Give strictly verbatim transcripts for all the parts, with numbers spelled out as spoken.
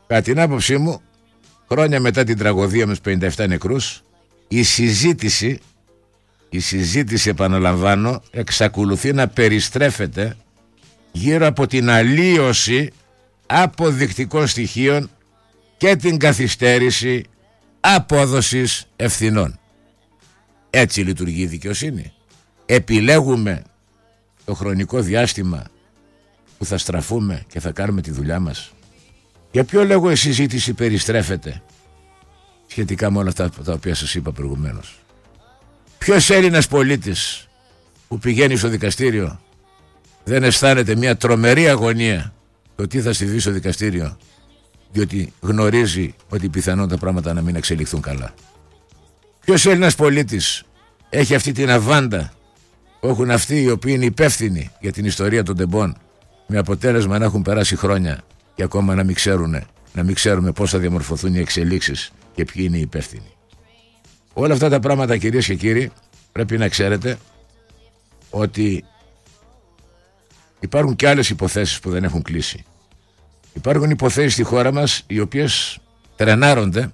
Κατά την άποψή μου, χρόνια μετά την τραγωδία με τους πενήντα επτά νεκρούς, η συζήτηση, η συζήτηση επαναλαμβάνω, εξακολουθεί να περιστρέφεται γύρω από την αλλίωση αποδεικτικών στοιχείων και την καθυστέρηση απόδοσης ευθυνών. Έτσι λειτουργεί η δικαιοσύνη. Επιλέγουμε το χρονικό διάστημα που θα στραφούμε και θα κάνουμε τη δουλειά μας. Για ποιο λόγο η συζήτηση περιστρέφεται σχετικά με όλα αυτά τα οποία σας είπα προηγουμένως? Ποιος Έλληνας πολίτης που πηγαίνει στο δικαστήριο δεν αισθάνεται μια τρομερή αγωνία το τι θα συμβεί στο δικαστήριο, διότι γνωρίζει ότι πιθανόν τα πράγματα να μην εξελιχθούν καλά? Ποιος Έλληνας πολίτης έχει αυτή την αβάντα που έχουν αυτοί οι οποίοι είναι υπεύθυνοι για την ιστορία των τεμπών, με αποτέλεσμα να έχουν περάσει χρόνια και ακόμα να μην ξέρουν, να μην ξέρουμε πώς θα διαμορφωθούν οι εξελίξεις και ποιοι είναι οι υπεύθυνοι? Όλα αυτά τα πράγματα, κυρίες και κύριοι, πρέπει να ξέρετε ότι υπάρχουν και άλλες υποθέσεις που δεν έχουν κλείσει. Υπάρχουν υποθέσεις στη χώρα μας οι οποίες τρενάρονται,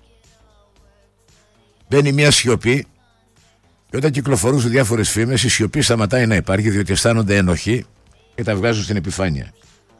μπαίνει μια σιωπή και όταν κυκλοφορούν σε διάφορες φήμες η σιωπή σταματάει να υπάρχει, διότι αισθάνονται ενοχή και τα βγάζουν στην επιφάνεια.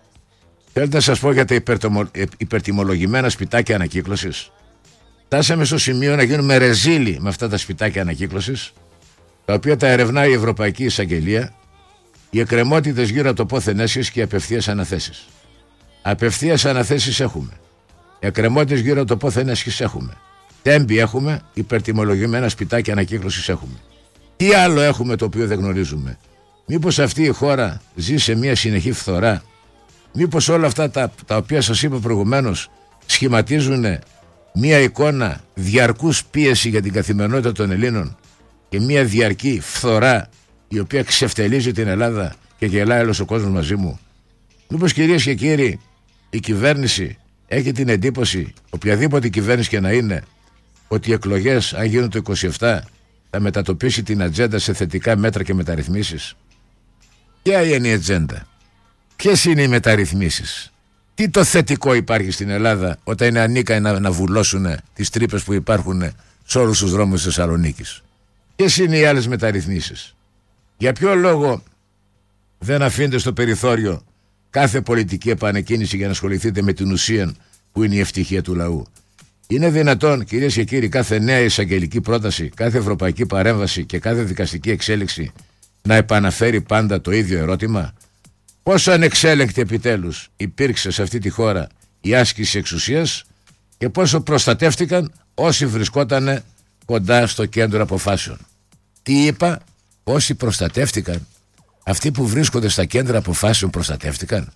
Θέλετε να σας πω για τα υπερτομο... υπερτιμολογημένα σπιτάκια ανακύκλωσης? Φτάσαμε στο σημείο να γίνουμε ρεζίλοι με αυτά τα σπιτάκια ανακύκλωσης, τα οποία τα ερευνάει η Ευρωπαϊκή Εισαγγελία, οι εκκρεμότητες γύρω από το πόθεν έσχες και οι απευθείας αναθέσεις. Απευθείας αναθέσεις έχουμε. Εκκρεμότητες γύρω από το πόθεν έσχες έχουμε. Τέμπη έχουμε, υπερτιμολογημένα σπιτάκια ανακύκλωσης έχουμε. Τι άλλο έχουμε το οποίο δεν γνωρίζουμε? Μήπως αυτή η χώρα ζει σε μια συνεχή φθορά? Μήπως όλα αυτά τα, τα οποία σας είπα προηγουμένως σχηματίζουν μια εικόνα διαρκούς πίεση για την καθημερινότητα των Ελλήνων και μια διαρκή φθορά η οποία ξεφτελίζει την Ελλάδα και γελάει όλος ο κόσμος μαζί μου? Μήπως, κυρίες και κύριοι, η κυβέρνηση έχει την εντύπωση, οποιαδήποτε κυβέρνηση και να είναι, ότι οι εκλογές, αν γίνουν το είκοσι επτά, θα μετατοπίσει την ατζέντα σε θετικά μέτρα και μεταρρυθμίσεις? Ποια είναι η ατζέντα? Ποιες είναι οι μεταρρυθμίσεις? Τι το θετικό υπάρχει στην Ελλάδα όταν είναι ανίκανοι να, να βουλώσουν τις τρύπες που υπάρχουν σε όλους τους δρόμους της Θεσσαλονίκης? Ποιες είναι οι άλλες μεταρρυθμίσεις? Για ποιο λόγο δεν αφήνετε στο περιθώριο κάθε πολιτική επανεκκίνηση για να ασχοληθείτε με την ουσία που είναι η ευτυχία του λαού? Είναι δυνατόν, κυρίες και κύριοι, κάθε νέα εισαγγελική πρόταση, κάθε ευρωπαϊκή παρέμβαση και κάθε δικαστική εξέλιξη να επαναφέρει πάντα το ίδιο ερώτημα? Πόσο ανεξέλεγκτη επιτέλους υπήρξε σε αυτή τη χώρα η άσκηση εξουσίας και πόσο προστατεύτηκαν όσοι βρισκόταν κοντά στο κέντρο αποφάσεων? Τι είπα? Όσοι προστατεύτηκαν? Αυτοί που βρίσκονται στα κέντρα αποφάσεων προστατεύτηκαν?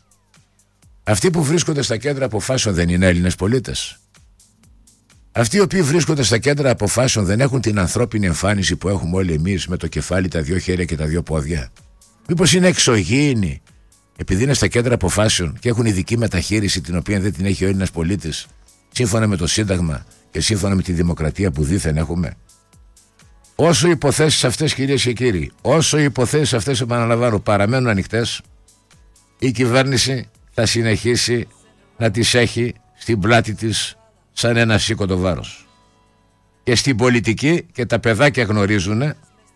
Αυτοί που βρίσκονται στα κέντρα αποφάσεων δεν είναι Έλληνες πολίτες? Αυτοί οι οποίοι βρίσκονται στα κέντρα αποφάσεων δεν έχουν την ανθρώπινη εμφάνιση που έχουμε όλοι εμείς, με το κεφάλι, τα δύο χέρια και τα δύο πόδια? Μήπως είναι εξωγήινοι επειδή είναι στα κέντρα αποφάσεων και έχουν ειδική μεταχείριση την οποία δεν την έχει ο Έλληνας πολίτης, σύμφωνα με το Σύνταγμα και σύμφωνα με τη δημοκρατία που δήθεν έχουμε? Όσο οι υποθέσεις αυτές, κυρίες και κύριοι, όσο οι υποθέσεις αυτές, επαναλαμβάνω, παραμένουν ανοιχτές, η κυβέρνηση θα συνεχίσει να τις έχει στην πλάτη της σαν ένα σήκωτο βάρος. Και στην πολιτική, και τα παιδάκια γνωρίζουν,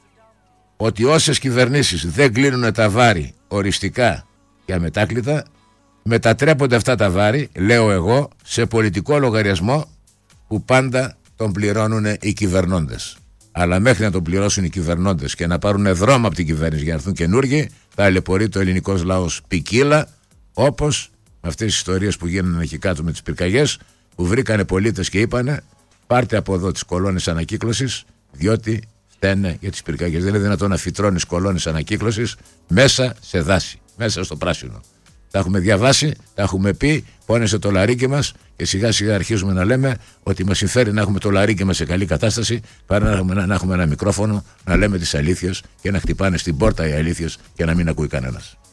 ότι όσες κυβερνήσεις δεν κλείνουν τα βάρη οριστικά και αμετάκλητα, μετατρέπονται αυτά τα βάρη, λέω εγώ, σε πολιτικό λογαριασμό που πάντα τον πληρώνουν οι κυβερνώντες. Αλλά μέχρι να τον πληρώσουν οι κυβερνώντες και να πάρουν δρόμο από την κυβέρνηση για να έρθουν καινούργοι, ταλαιπωρεί το ελληνικός λαός ποικίλα, όπως με αυτές τις ιστορίες που γίνανε εκεί κάτω με τις πυρκαγιές, που βρήκανε πολίτες και είπανε πάρτε από εδώ τις κολόνες ανακύκλωσης, διότι φταίνε για τις πυρκαγιές. Δεν είναι δυνατόν να φυτρώνεις κολόνες ανακύκλωσης μέσα σε δάση, μέσα στο πράσινο. Τα έχουμε διαβάσει, τα έχουμε πει, πόνεσε το λαρίκι μας και σιγά σιγά αρχίζουμε να λέμε ότι μας συμφέρει να έχουμε το λαρίκι μας σε καλή κατάσταση παρά να έχουμε, να έχουμε ένα μικρόφωνο, να λέμε τις αλήθειες και να χτυπάνε στην πόρτα οι αλήθειες και να μην ακούει κανένας.